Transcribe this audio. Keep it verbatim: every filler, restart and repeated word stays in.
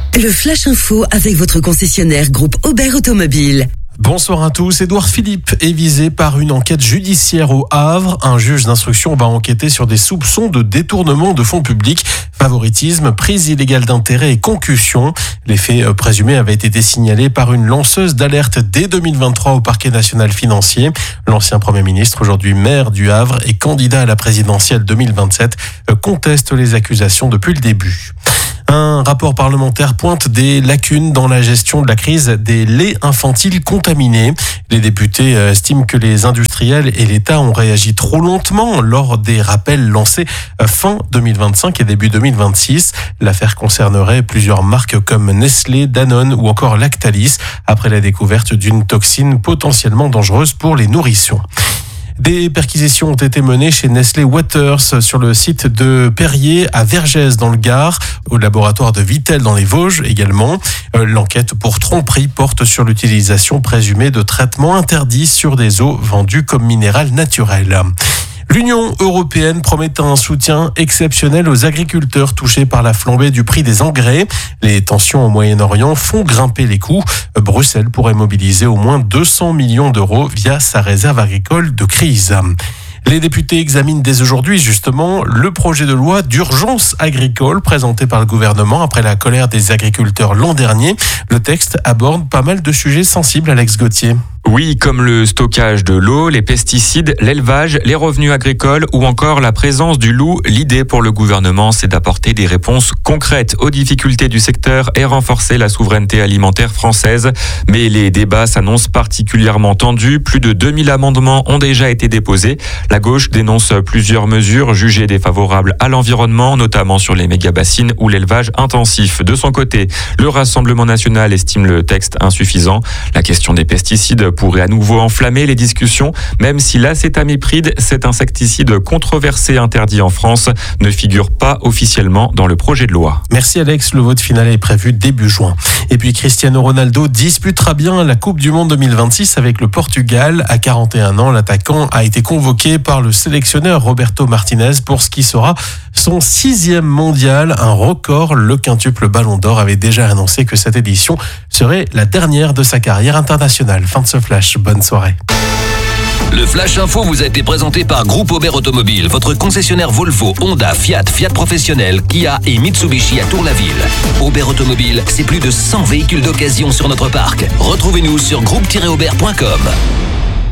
Le Flash Info avec votre concessionnaire groupe Aubert Automobile. Bonsoir à tous. Édouard Philippe est visé par une enquête judiciaire au Havre. Un juge d'instruction va enquêter sur des soupçons de détournement de fonds publics, favoritisme, prise illégale d'intérêt et concussion. Les faits présumés avaient été signalés par une lanceuse d'alerte dès deux mille vingt-trois au parquet national financier. L'ancien Premier ministre, aujourd'hui maire du Havre et candidat à la présidentielle deux mille vingt-sept, conteste les accusations depuis le début. Un rapport parlementaire pointe des lacunes dans la gestion de la crise des laits infantiles contaminés. Les députés estiment que les industriels et l'État ont réagi trop lentement lors des rappels lancés fin deux mille vingt-cinq et début deux mille vingt-six. L'affaire concernerait plusieurs marques comme Nestlé, Danone ou encore Lactalis après la découverte d'une toxine potentiellement dangereuse pour les nourrissons. Des perquisitions ont été menées chez Nestlé Waters sur le site de Perrier à Vergès dans le Gard, au laboratoire de Vittel dans les Vosges également. L'enquête pour tromperie porte sur l'utilisation présumée de traitements interdits sur des eaux vendues comme minérales naturelles. L'Union européenne promet un soutien exceptionnel aux agriculteurs touchés par la flambée du prix des engrais. Les tensions au Moyen-Orient font grimper les coûts. Bruxelles pourrait mobiliser au moins deux cents millions d'euros via sa réserve agricole de crise. Les députés examinent dès aujourd'hui justement le projet de loi d'urgence agricole présenté par le gouvernement après la colère des agriculteurs l'an dernier. Le texte aborde pas mal de sujets sensibles, Alex Gauthier. Oui, comme le stockage de l'eau, les pesticides, l'élevage, les revenus agricoles ou encore la présence du loup. L'idée pour le gouvernement, c'est d'apporter des réponses concrètes aux difficultés du secteur et renforcer la souveraineté alimentaire française. Mais les débats s'annoncent particulièrement tendus. Plus de deux mille amendements ont déjà été déposés. La gauche dénonce plusieurs mesures jugées défavorables à l'environnement, notamment sur les méga-bassines ou l'élevage intensif. De son côté, le Rassemblement national estime le texte insuffisant. La question des pesticides pourrait à nouveau enflammer les discussions, même si l'acétamipride, cet insecticide controversé interdit en France, ne figure pas officiellement dans le projet de loi. Merci Alex, le vote final est prévu début juin. Et puis Cristiano Ronaldo disputera bien la Coupe du Monde deux mille vingt-six avec le Portugal. À quarante et un ans, l'attaquant a été convoqué par le sélectionneur Roberto Martinez pour ce qui sera son sixième mondial, un record. Le quintuple Ballon d'Or avait déjà annoncé que cette édition serait la dernière de sa carrière internationale. Fin de ce flash, bonne soirée. Le Flash Info vous a été présenté par Groupe Aubert Automobile, votre concessionnaire Volvo, Honda, Fiat, Fiat Professionnel, Kia et Mitsubishi à Tour-la-Ville. Aubert Automobile, c'est plus de cent véhicules d'occasion sur notre parc. Retrouvez-nous sur groupe tiret aubert point com.